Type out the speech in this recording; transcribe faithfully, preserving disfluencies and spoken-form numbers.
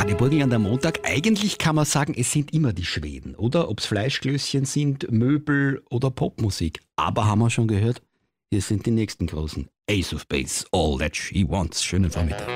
Radio Burgenland am Montag. Eigentlich kann man sagen, es sind immer die Schweden, oder? Ob es Fleischklößchen sind, Möbel oder Popmusik. Aber haben wir schon gehört, hier sind die nächsten Großen. Ace of Base, All That She Wants. Schönen Vormittag.